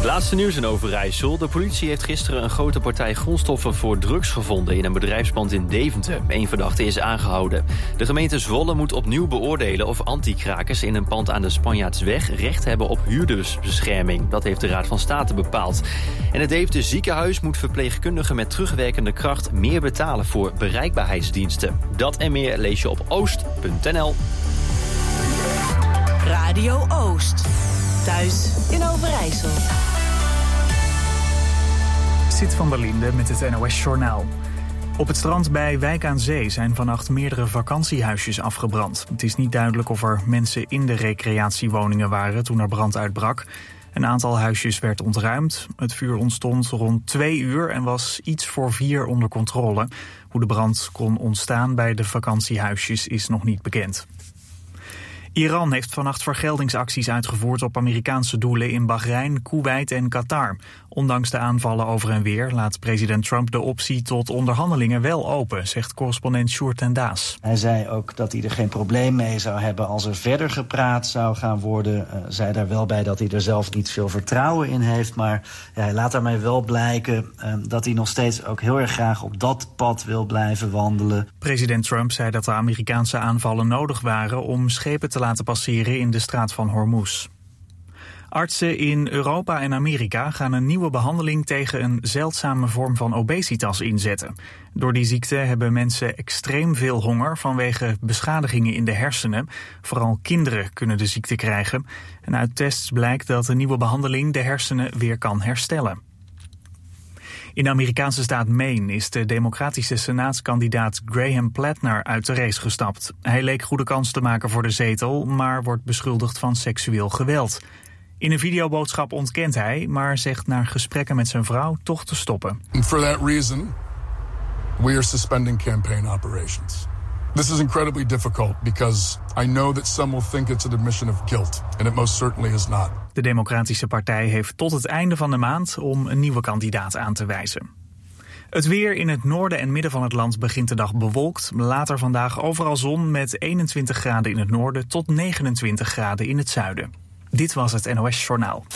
Het laatste nieuws in Overijssel. De politie heeft gisteren een grote partij grondstoffen voor drugs gevonden in een bedrijfspand in Deventer. 1 verdachte is aangehouden. De gemeente Zwolle moet opnieuw beoordelen of anti-krakers in een pand aan de Spanjaardsweg recht hebben op huurdersbescherming. Dat heeft de Raad van State bepaald. En het Deventer ziekenhuis moet verpleegkundigen met terugwerkende kracht meer betalen voor bereikbaarheidsdiensten. Dat en meer lees je op oost.nl. Radio Oost. Thuis in Overijssel. Zit van der Linde met het NOS-journaal. Op het strand bij Wijk aan Zee zijn vannacht meerdere vakantiehuisjes afgebrand. Het is niet duidelijk of er mensen in de recreatiewoningen waren toen er brand uitbrak. Een aantal huisjes werd ontruimd. Het vuur ontstond rond 2 uur en was iets voor 4 onder controle. Hoe de brand kon ontstaan bij de vakantiehuisjes is nog niet bekend. Iran heeft vannacht vergeldingsacties uitgevoerd op Amerikaanse doelen in Bahrein, Koeweit en Qatar. Ondanks de aanvallen over en weer laat president Trump de optie tot onderhandelingen wel open, zegt correspondent Sjoerd ten Daas. Hij zei ook dat hij er geen probleem mee zou hebben als er verder gepraat zou gaan worden. Zei daar wel bij dat hij er zelf niet veel vertrouwen in heeft. Maar ja, hij laat daarmee wel blijken dat hij nog steeds ook heel erg graag op dat pad wil blijven wandelen. President Trump zei dat de Amerikaanse aanvallen nodig waren om schepen te laten passeren in de straat van Hormuz. Artsen in Europa en Amerika gaan een nieuwe behandeling tegen een zeldzame vorm van obesitas inzetten. Door die ziekte hebben mensen extreem veel honger vanwege beschadigingen in de hersenen. Vooral kinderen kunnen de ziekte krijgen. En uit tests blijkt dat de nieuwe behandeling de hersenen weer kan herstellen. In de Amerikaanse staat Maine is de democratische senaatskandidaat Graham Plattner uit de race gestapt. Hij leek goede kans te maken voor de zetel, maar wordt beschuldigd van seksueel geweld. In een videoboodschap ontkent hij, maar zegt na gesprekken met zijn vrouw toch te stoppen. And for that reason, we are suspending campaign operations. This is incredibly difficult because I know that some will think it's an admission of guilt, and it most certainly is not. De Democratische Partij heeft tot het einde van de maand om een nieuwe kandidaat aan te wijzen. Het weer in het noorden en midden van het land begint de dag bewolkt. Later vandaag overal zon met 21 graden in het noorden tot 29 graden in het zuiden. Dit was het NOS Journaal.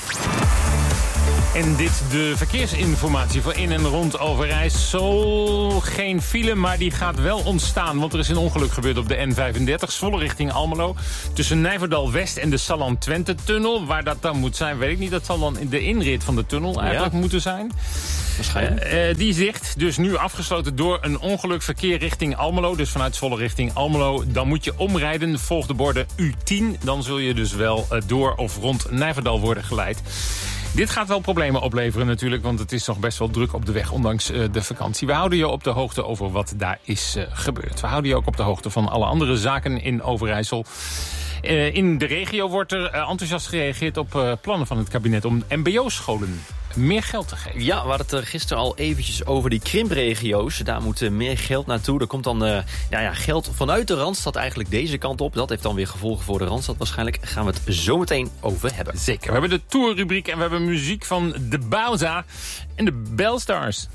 En dit de verkeersinformatie voor in en rond Overijssel. Geen file, maar die gaat wel ontstaan. Want er is een ongeluk gebeurd op de N35, Zwolle richting Almelo. Tussen Nijverdal West en de Salland-Twente-tunnel. Waar dat dan moet zijn, weet ik niet. Dat zal dan de inrit van de tunnel eigenlijk moeten zijn. Waarschijnlijk. Die is dicht, dus nu afgesloten door een ongeluk. Verkeer richting Almelo, dus vanuit Zwolle richting Almelo. Dan moet je omrijden, volg de borden U10. Dan zul je dus wel door of rond Nijverdal worden geleid. Dit gaat wel problemen opleveren natuurlijk, want het is nog best wel druk op de weg, ondanks de vakantie. We houden je op de hoogte over wat daar is gebeurd. We houden je ook op de hoogte van alle andere zaken in Overijssel. In de regio wordt er enthousiast gereageerd op plannen van het kabinet om mbo-scholen meer geld te geven. Ja, we hadden het er gisteren al eventjes over die krimpregio's. Daar moet meer geld naartoe. Er komt dan geld vanuit de Randstad eigenlijk deze kant op. Dat heeft dan weer gevolgen voor de Randstad waarschijnlijk. Gaan we het zo meteen over hebben. Zeker. We hebben de tourrubriek en we hebben muziek van de Bauza en de Bellstars.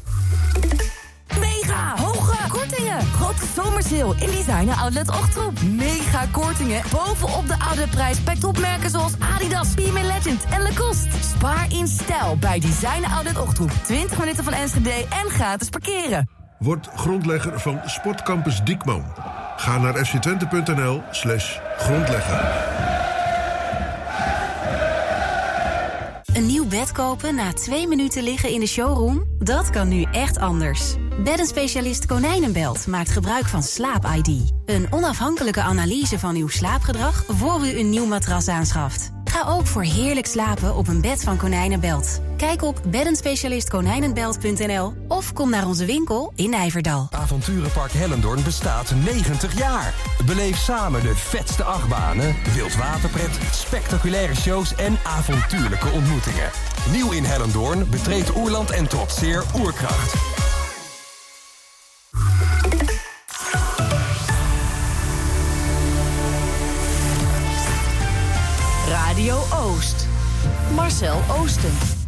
Mega hoge kortingen. Grote zomersale in Designer Outlet Ochtroep. Mega kortingen bovenop de oude prijs bij topmerken zoals Adidas, PMA Legend en Lacoste. Spaar in stijl bij Designer Outlet Ochtroep. 20 minuten van Enschede en gratis parkeren. Word grondlegger van Sportcampus Diekman. Ga naar fctwente.nl/grondlegger. Een nieuw bed kopen na 2 minuten liggen in de showroom? Dat kan nu echt anders. Beddenspecialist Konijnenbelt maakt gebruik van Slaap-ID. Een onafhankelijke analyse van uw slaapgedrag voor u een nieuw matras aanschaft. Ga ook voor heerlijk slapen op een bed van Konijnenbelt. Kijk op beddenspecialistkonijnenbelt.nl of kom naar onze winkel in Nijverdal. Avonturenpark Hellendoorn bestaat 90 jaar. Beleef samen de vetste achtbanen, wildwaterpret, spectaculaire shows en avontuurlijke ontmoetingen. Nieuw in Hellendoorn betreedt Oerland en trotseer Oerkracht. Radio Oost. Marcel Oosten.